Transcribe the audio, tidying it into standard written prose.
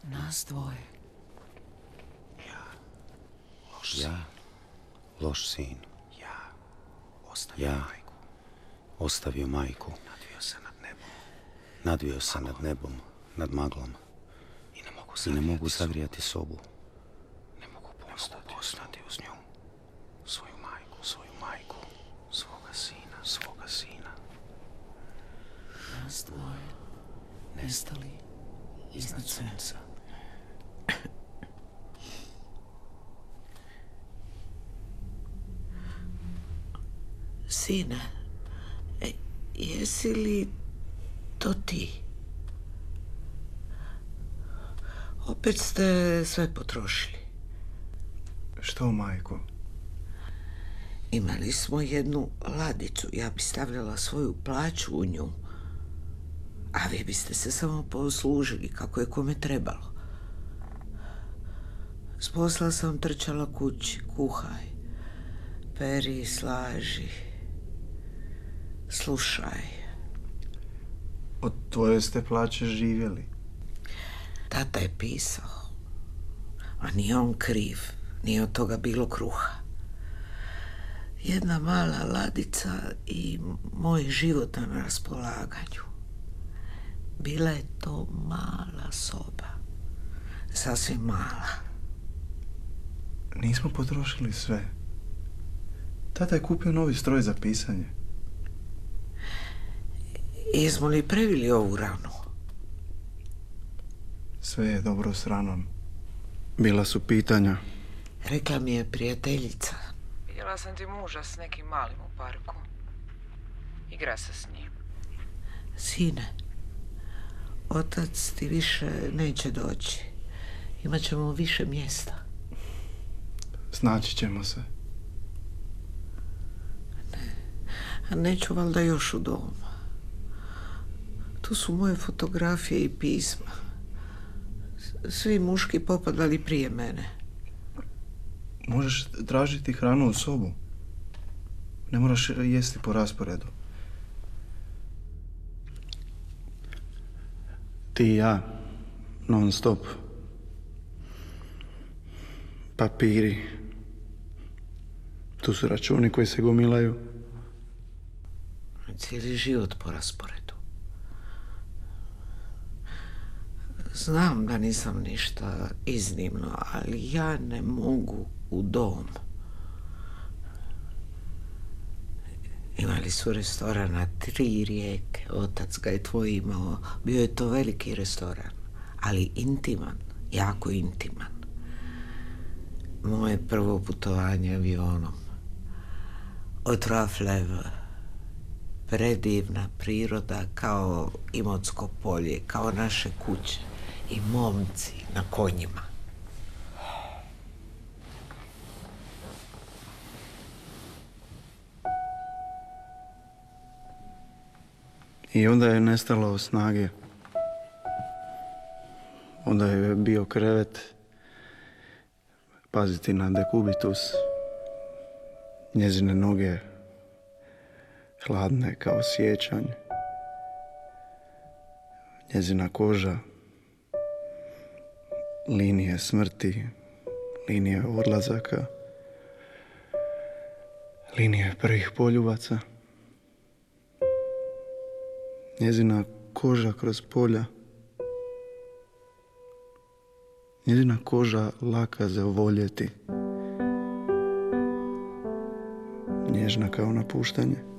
Nas dvoje. Ja, loš sin. Ja, ostavio majku. Nadvio se nad nebom, nad maglom. I ne mogu zagrijati sobu. Ne mogu postati uz nju. Svoju majku, svoga sina. Nas dvoje. Nestali iznad sunca. Sine, jesi li to ti? Opet ste sve potrošili. Što, majko? Imali smo jednu ladicu. Ja bi stavljala svoju plaću u nju. A vi biste se samo poslužili kako je kome trebalo. S posla sam trčala kući. Kuhaj, peri, slaži, slušaj. Od tvoje ste plaće živjeli. Tata je pisao. A nije on kriv. Nije od toga bilo kruha. Jedna mala ladica i moj život na raspolaganju. Bila je to mala soba. Sasvim mala. Nismo potrošili sve. Tata je kupio novi stroj za pisanje. Jesmo li previli ovu ranu? Sve je dobro s ranom. Bila su pitanja. Rekla mi je prijateljica. Vidjela sam ti muža s nekim malim u parku. Igra se s njim. Sine, otac ti više neće doći. Imaćemo više mjesta. Snaći ćemo se. A neću valjda još u dom. Tu su moje fotografije i pisma. Svi muški popadali prije mene. Možeš tražiti hranu u sobu. Ne moraš jesti po rasporedu. Ti i ja, non stop. Papiri. Tu su računi koji se gomilaju. Cijeli život po rasporedu. Znam da nisam ništa iznimno, ali ja ne mogu u dom. Imali su restoran na 3 rijeke. Otac ga je tvoj imao. Bio je to veliki restoran, ali intiman, jako intiman. Moje prvo putovanje avionom. Od Trois Fleuves. Predivna priroda kao Imotsko polje, kao naše kuće i momci na konjima. I onda je nestalo snage. Onda je bio krevet. Paziti na dekubitus. Njezine noge hladne kao siječanj. Njezina koža. Linije smrti. Linije odlazaka. Linije prvih poljubaca. Njezina koža kroz polja. Njezina koža laka za voljeti. Nježna kao napuštanje.